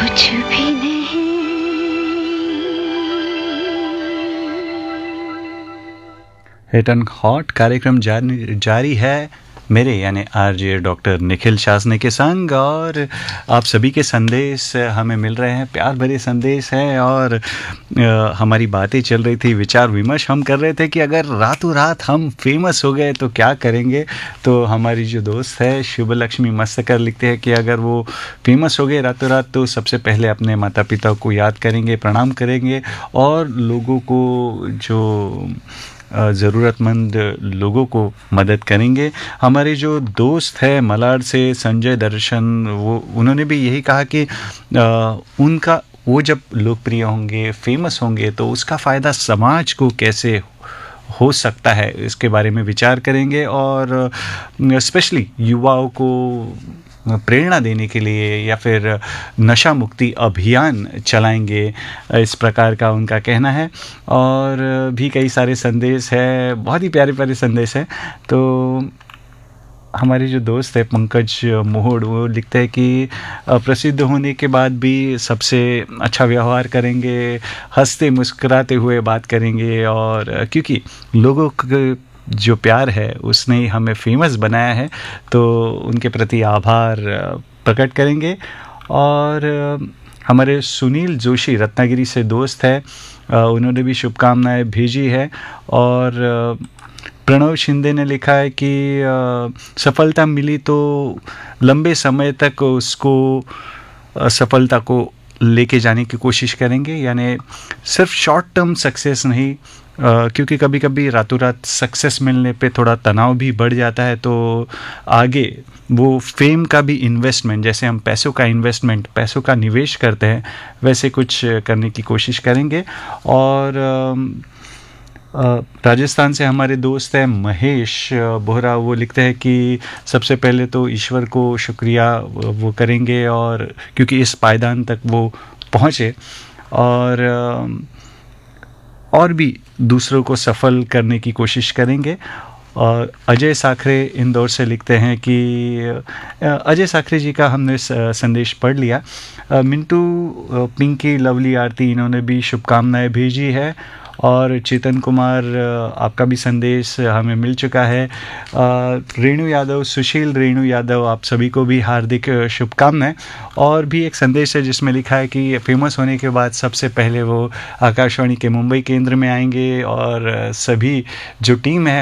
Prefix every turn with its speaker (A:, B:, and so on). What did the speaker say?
A: कुछ भी नहीं।
B: हिट एंड हॉट कार्यक्रम जारी है मेरे यानी आरजे डॉक्टर निखिल शासने के संग, और आप सभी के संदेश हमें मिल रहे हैं, प्यार भरे संदेश हैं। और हमारी बातें चल रही थी, विचार विमर्श हम कर रहे थे कि अगर रातों रात हम फेमस हो गए तो क्या करेंगे। तो हमारी जो दोस्त है शुभ लक्ष्मी मस्तकर लिखते हैं कि अगर वो फेमस हो गए रातों रात तो सबसे पहले अपने माता पिता को याद करेंगे, प्रणाम करेंगे, और लोगों को जो ज़रूरतमंद लोगों को मदद करेंगे। हमारे जो दोस्त है मलाड से संजय दर्शन, उन्होंने भी यही कहा कि उनका वो जब लोकप्रिय होंगे, फेमस होंगे, तो उसका फ़ायदा समाज को कैसे हो सकता है, इसके बारे में विचार करेंगे। और स्पेशली युवाओं को प्रेरणा देने के लिए या फिर नशा मुक्ति अभियान चलाएंगे, इस प्रकार का उनका कहना है। और भी कई सारे संदेश है, बहुत ही प्यारे प्यारे संदेश है। तो हमारे जो दोस्त है पंकज मोहोड़, वो लिखते हैं कि प्रसिद्ध होने के बाद भी सबसे अच्छा व्यवहार करेंगे, हंसते मुस्कुराते हुए बात करेंगे, और क्योंकि लोगों को जो प्यार है उसने ही हमें फेमस बनाया है, तो उनके प्रति आभार प्रकट करेंगे। और हमारे सुनील जोशी रत्नागिरी से दोस्त है, उन्होंने भी शुभकामनाएं भेजी है। और प्रणव शिंदे ने लिखा है कि सफलता मिली तो लंबे समय तक उसको सफलता को लेके जाने की कोशिश करेंगे, यानी सिर्फ शॉर्ट टर्म सक्सेस नहीं, क्योंकि कभी कभी रातों रात सक्सेस मिलने पे थोड़ा तनाव भी बढ़ जाता है। तो आगे वो फेम का भी इन्वेस्टमेंट, जैसे हम पैसों का इन्वेस्टमेंट, पैसों का निवेश करते हैं, वैसे कुछ करने की कोशिश करेंगे। और राजस्थान से हमारे दोस्त हैं महेश बोहरा, वो लिखते हैं कि सबसे पहले तो ईश्वर को शुक्रिया वो करेंगे, और क्योंकि इस पायदान तक वो पहुँचे, और भी दूसरों को सफल करने की कोशिश करेंगे। और अजय साखरे इंदौर से लिखते हैं कि अजय साखरे जी का हमने संदेश पढ़ लिया। मिंटू पिंकी लवली आरती, इन्होंने भी शुभकामनाएं भेजी है। और चेतन कुमार, आपका भी संदेश हमें मिल चुका है। रेणु यादव, सुशील रेणु यादव, आप सभी को भी हार्दिक शुभकामनाएं। और भी एक संदेश है जिसमें लिखा है कि फेमस होने के बाद सबसे पहले वो आकाशवाणी के मुंबई केंद्र में आएंगे, और सभी जो टीम है